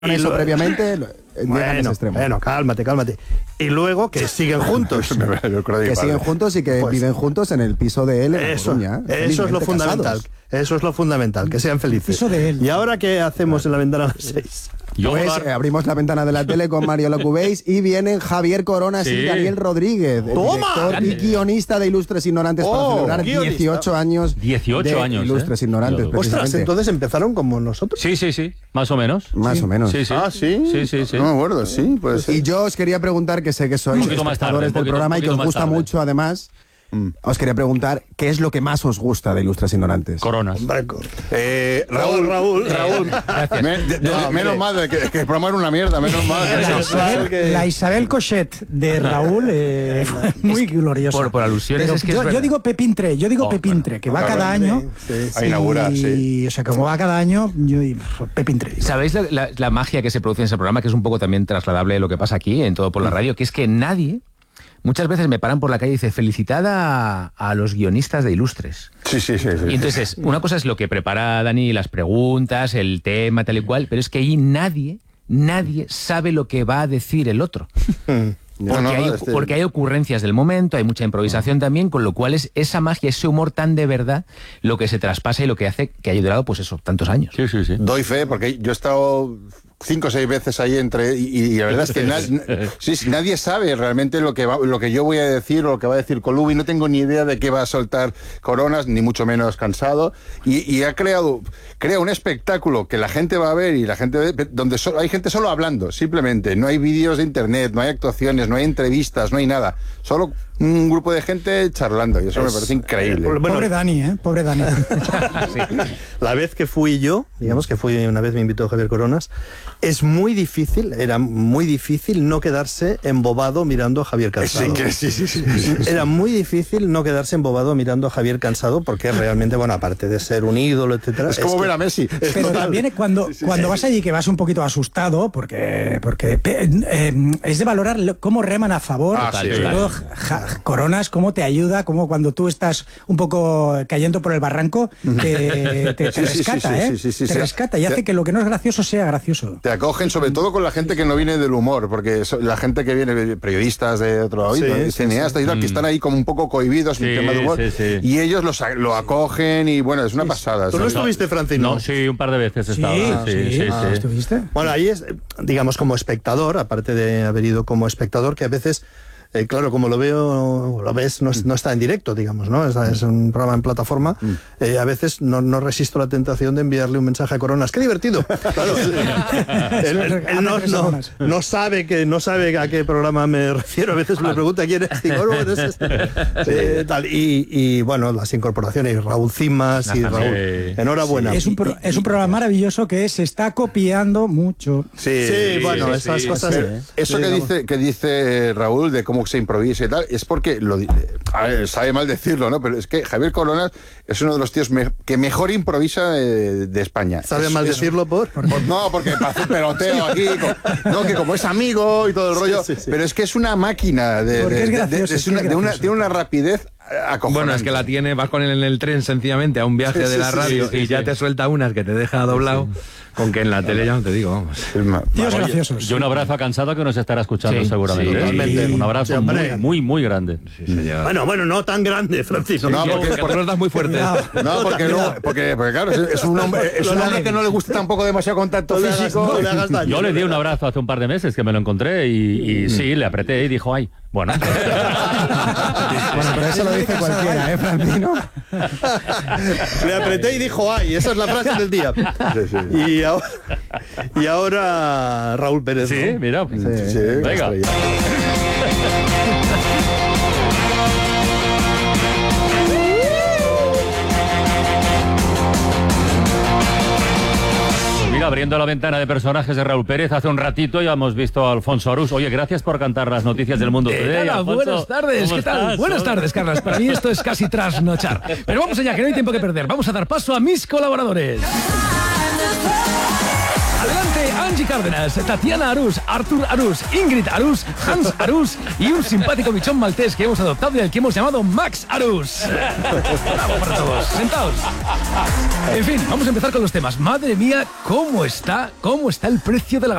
eso previamente, bueno, cálmate. Y luego que siguen juntos. Que siguen juntos y que viven juntos en el piso de él en Coruña. Eso es lo fundamental. Casados. Eso es lo fundamental, que sean felices. Piso de él. ¿Y ahora qué hacemos en la ventana 6? Pues abrimos la ventana de la tele con Mario Locubéis y vienen Javier Coronas y Daniel Rodríguez, director y guionista de Ilustres Ignorantes, para celebrar 18 años. 18 años. Ilustres Ignorantes, Ostras, entonces empezaron como nosotros. Sí, más o menos. Más o menos. Sí. Ah, ¿sí? Sí. No me acuerdo, sí, pues. Y yo os quería preguntar, que sé que sois espectadores del programa y que os gusta mucho, además. Os quería preguntar, ¿qué es lo que más os gusta de Ilustres Ignorantes? Coronas. Raúl. Menos mal, que el programa era una mierda, menos mal. La Isabel Cochet de Raúl, muy gloriosa. Por alusiones, es que yo digo Pepintre, que va cada año. A inaugurar, sí. O sea, como va cada año, yo digo Pepintre. ¿Sabéis la magia que se produce en ese programa, que es un poco también trasladable de lo que pasa aquí, en Todo por la Radio? Que es que nadie... Muchas veces me paran por la calle y dice, felicitad a los guionistas de Ilustres. Sí. Y entonces, una cosa es lo que prepara Dani, las preguntas, el tema, tal y cual, pero es que ahí nadie sabe lo que va a decir el otro. Porque hay ocurrencias del momento, hay mucha improvisación también, con lo cual es esa magia, ese humor tan de verdad, lo que se traspasa y lo que hace que haya durado, pues eso, tantos años. Sí. Doy fe, porque yo he estado 5 o 6 veces ahí y la verdad es que nadie sabe realmente lo que yo voy a decir o lo que va a decir Colubi. No tengo ni idea de qué va a soltar Coronas, ni mucho menos Cansado, y crea un espectáculo que la gente va a ver y la gente ve, donde hay gente solo hablando, simplemente. No hay vídeos de internet, no hay actuaciones, no hay entrevistas, no hay nada. Solo un grupo de gente charlando, y eso me parece increíble. Pobre Dani. Sí. La vez que fui yo, digamos que una vez me invitó Javier Coronas, era muy difícil no quedarse embobado mirando a Javier Cansado. Sí. Era muy difícil no quedarse embobado mirando a Javier Cansado, porque realmente, bueno, aparte de ser un ídolo, etcétera... Es como ver a Messi. Pero también cuando vas allí, que vas un poquito asustado, porque es de valorar cómo reman a favor. Coronas, cómo te ayuda, cómo cuando tú estás un poco cayendo por el barranco, te rescata, te rescata y hace que lo que no es gracioso sea gracioso. Te acogen, sobre todo con la gente que no viene del humor, porque la gente que viene, periodistas de otro lado, cineastas y tal, que están ahí como un poco cohibidos en el tema de humor, y ellos lo acogen y bueno, es una pasada. ¿Tú no estuviste, Francino? No, sí, un par de veces estaba. Sí. ¿Estuviste? Bueno, ahí es, digamos, como espectador, aparte de haber ido como espectador, que a veces... claro, como lo ves, no está en directo, digamos, ¿no? Es un programa en plataforma. A veces no resisto la tentación de enviarle un mensaje a Coronas. ¡Qué divertido! Claro, él no sabe a qué programa me refiero. A veces me pregunta quién es. Digo, tal. Y bueno, las incorporaciones, Raúl Cimas y Raúl. Enhorabuena. Es un programa maravilloso que se está copiando mucho. Bueno, esas cosas. Eso que dice Raúl de cómo se improvisa y tal, es porque sabe mal decirlo, ¿no? Pero es que Javier Coronas es uno de los tíos que mejor improvisa de España. ¿Sabe mal decirlo no, porque para hacer peloteo aquí, que como es amigo y todo el rollo, pero es que es una máquina tiene una rapidez acojonante. Bueno, es que la tiene, vas con él en el tren sencillamente a un viaje de la radio y ya te suelta unas que te deja doblado. Con que en la tele ya no te digo, vamos. Tíos graciosos. Yo un abrazo a Cansado, que nos estará escuchando seguramente. Un abrazo muy grande. Bueno, no tan grande, Francisco. No, porque nos das muy fuerte. Porque claro, es un hombre que no le gusta tampoco demasiado contacto físico. Yo le di un abrazo hace un par de meses, que me lo encontré, y sí, le apreté y dijo, ay, bueno. Bueno, pero eso lo dice cualquiera, Francino. Le apreté y dijo, ay, esa es la frase del día. Y ahora Raúl Pérez. Sí, ¿no? Mira. Venga. Mira, abriendo la ventana de personajes de Raúl Pérez, hace un ratito ya hemos visto a Alfonso Arús. Oye, gracias por cantar las noticias del mundo today, Alfonso. Buenas tardes, ¿qué tal? Buenas tardes, Carlos. Para mí esto es casi trasnochar. Pero vamos allá, que no hay tiempo que perder. Vamos a dar paso a mis colaboradores. Adelante, Angie Cárdenas, Tatiana Arús, Artur Arús, Ingrid Arús, Hans Arús y un simpático bichón maltés que hemos adoptado y al que hemos llamado Max Arús. Bravo para todos. Sentaos. En fin, vamos a empezar con los temas. Madre mía, ¿cómo está el precio de la